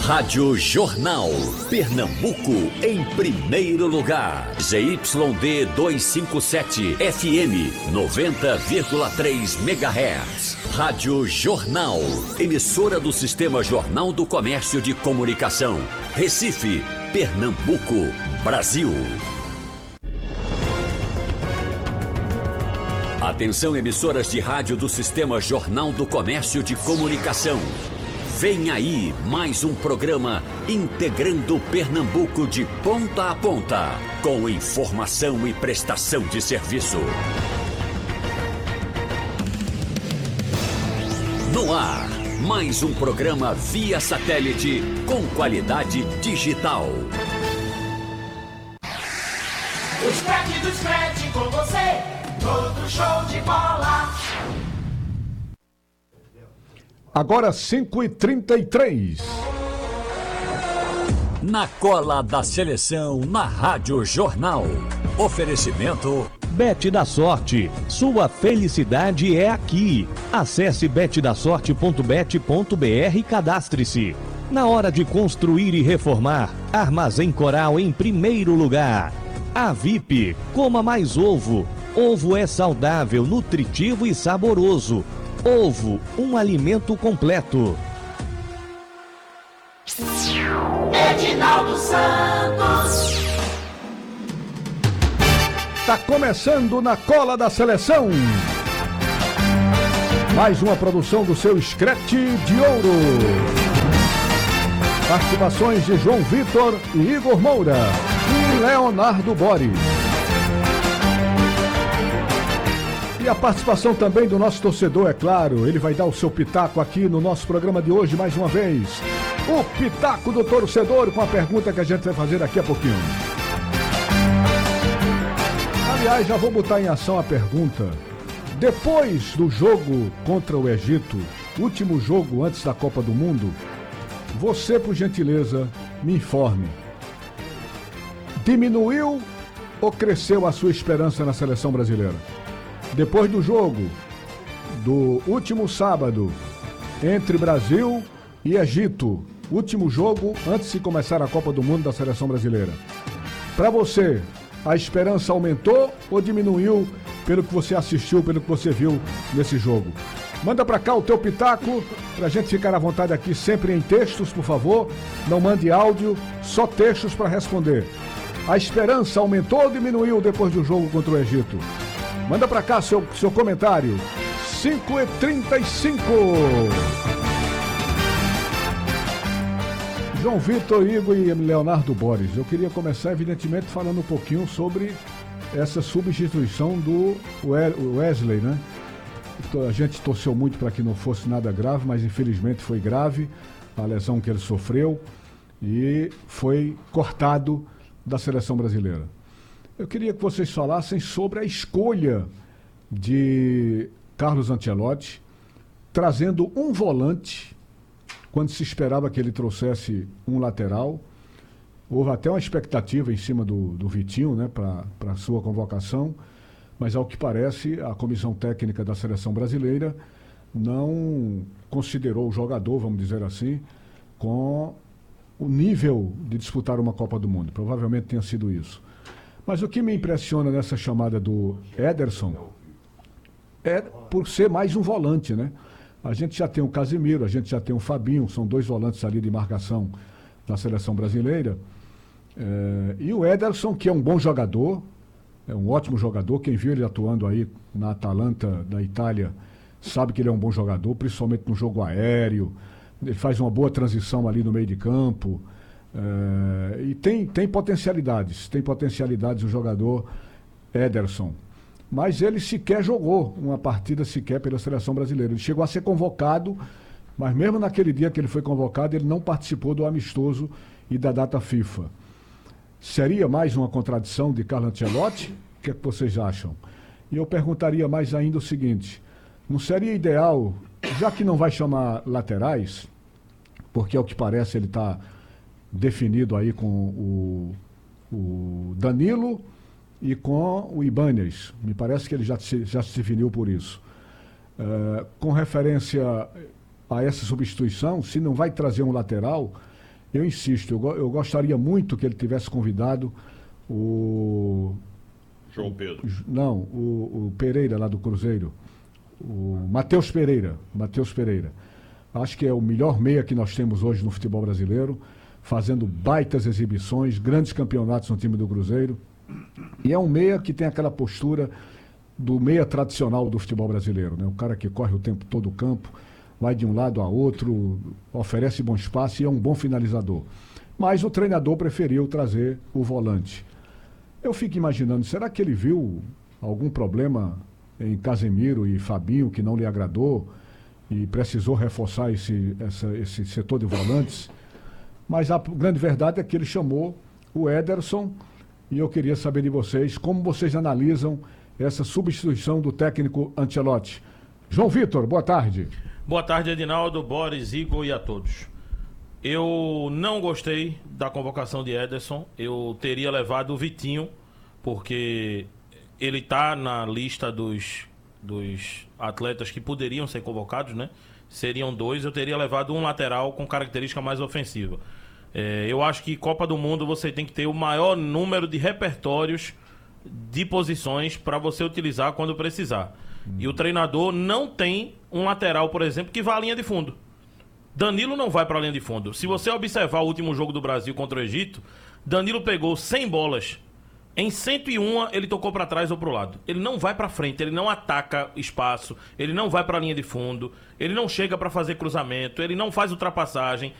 Rádio Jornal. Pernambuco em primeiro lugar. ZYD 257 FM 90,3 MHz. Rádio Jornal. Emissora do Sistema Jornal do Comércio de Comunicação. Recife, Pernambuco, Brasil. Atenção, emissoras de rádio do Sistema Jornal do Comércio de Comunicação. Vem aí mais um programa integrando Pernambuco de ponta a ponta, com informação e prestação de serviço. No ar, mais um programa via satélite com qualidade digital. O Scratch do Scratch com você, todo show de bola. Agora 5h33. Na cola da seleção, na Rádio Jornal. Oferecimento Bet da Sorte. Sua felicidade é aqui. Acesse betdasorte.bet.br e cadastre-se. Na hora de construir e reformar, Armazém Coral em primeiro lugar. A VIP, coma mais ovo. Ovo é saudável, nutritivo e saboroso. Ovo, um alimento completo. Edinaldo Santos. Tá começando na cola da seleção. Mais uma produção do seu Scratch de Ouro. Participações de João Vitor e Igor Moura e Leonardo Boris. E a participação também do nosso torcedor, é claro. Ele vai dar o seu pitaco aqui no nosso programa de hoje mais uma vez. O pitaco do torcedor com a pergunta que a gente vai fazer daqui a pouquinho. Aliás, já vou botar em ação a pergunta. Depois do jogo contra o Egito, último jogo antes da Copa do Mundo, você, por gentileza, me informe. Diminuiu ou cresceu a sua esperança na seleção brasileira? Depois do jogo do último sábado entre Brasil e Egito, último jogo antes de começar a Copa do Mundo da seleção brasileira. Para você, a esperança aumentou ou diminuiu pelo que você assistiu, pelo que você viu nesse jogo? Manda para cá o teu pitaco, pra gente ficar à vontade aqui, sempre em textos, por favor. Não mande áudio, só textos para responder. A esperança aumentou ou diminuiu depois do jogo contra o Egito? Manda pra cá seu comentário. 5h35. João Vitor, Igor e Leonardo Boris. Eu queria começar, evidentemente, falando um pouquinho sobre essa substituição do Wesley, né? A gente torceu muito para que não fosse nada grave, mas infelizmente foi grave a lesão que ele sofreu e foi cortado da seleção brasileira. Eu queria que vocês falassem sobre a escolha de Carlos Ancelotti, trazendo um volante, quando se esperava que ele trouxesse um lateral. Houve até uma expectativa em cima do Vitinho, né, para a sua convocação, mas ao que parece, a comissão técnica da seleção brasileira não considerou o jogador, vamos dizer assim, com o nível de disputar uma Copa do Mundo. Provavelmente tenha sido isso. Mas o que me impressiona nessa chamada do Ederson é por ser mais um volante, né? A gente já tem o Casemiro, a gente já tem o Fabinho, são dois volantes ali de marcação da seleção brasileira. E o Ederson, que é um bom jogador, é um ótimo jogador, quem viu ele atuando aí na Atalanta da Itália sabe que ele é um bom jogador, principalmente no jogo aéreo, ele faz uma boa transição ali no meio de campo. E tem potencialidades o jogador Ederson, mas ele sequer jogou uma partida sequer pela seleção brasileira. Ele chegou a ser convocado, mas mesmo naquele dia que ele foi convocado, ele não participou do amistoso e da data FIFA. Seria mais uma contradição de Carlo Ancelotti? O que é que vocês acham? E eu perguntaria mais ainda o seguinte: não seria ideal, já que não vai chamar laterais, porque ao que parece ele está definido aí com o Danilo e com o Ibáñez. Me parece que ele já se definiu por isso. Com referência a essa substituição, se não vai trazer um lateral, Eu insisto, eu gostaria muito que ele tivesse convidado o... João Pedro. Não, o Pereira lá do Cruzeiro. O Matheus Pereira. Acho que é o melhor meia que nós temos hoje no futebol brasileiro, fazendo baitas exibições, grandes campeonatos no time do Cruzeiro. E é um meia que tem aquela postura do meia tradicional do futebol brasileiro, né? O cara que corre o tempo todo o campo, vai de um lado a outro, oferece bom espaço e é um bom finalizador. Mas o treinador preferiu trazer o volante. Eu fico imaginando, será que ele viu algum problema em Casemiro e Fabinho que não lhe agradou e precisou reforçar esse setor de volantes? Mas a grande verdade é que ele chamou o Ederson e eu queria saber de vocês como vocês analisam essa substituição do técnico Ancelotti. João Vitor, boa tarde. Boa tarde, Edinaldo, Boris, Igor e a todos. Eu não gostei da convocação de Ederson. Eu teria levado o Vitinho, porque ele está na lista dos atletas que poderiam ser convocados, né? Seriam 2. Eu teria levado um lateral com característica mais ofensiva. Eu acho que Copa do Mundo você tem que ter o maior número de repertórios de posições para você utilizar quando precisar. E o treinador não tem um lateral, por exemplo, que vá à linha de fundo. Danilo não vai para a linha de fundo. Se você observar o último jogo do Brasil contra o Egito, Danilo pegou 100 bolas. Em 101 ele tocou para trás ou para o lado. Ele não vai para frente, ele não ataca espaço, ele não vai para a linha de fundo, ele não chega para fazer cruzamento, ele não faz ultrapassagem,